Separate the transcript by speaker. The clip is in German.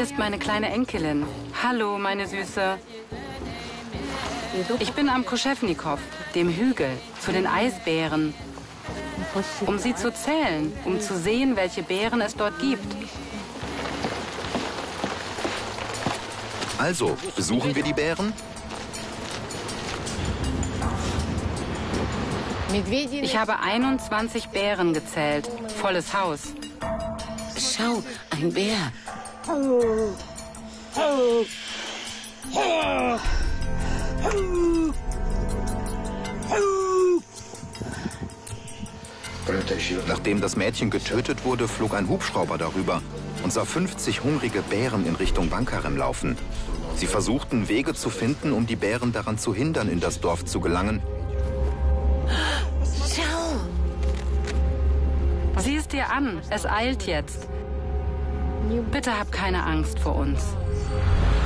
Speaker 1: ist meine kleine Enkelin. Hallo, meine Süße. Ich bin am Koschewnikow, dem Hügel, zu den Eisbären. Um sie zu zählen, um zu sehen, welche Bären es dort gibt.
Speaker 2: Also, besuchen wir die Bären?
Speaker 1: Ich habe 21 Bären gezählt. Volles Haus.
Speaker 3: Schau, ein Bär.
Speaker 2: Nachdem das Mädchen getötet wurde, flog ein Hubschrauber darüber und sah 50 hungrige Bären in Richtung Bankarem laufen. Sie versuchten, Wege zu finden, um die Bären daran zu hindern, in das Dorf zu gelangen.
Speaker 3: Schau!
Speaker 1: Sieh es dir an, es eilt jetzt. Bitte hab keine Angst vor uns.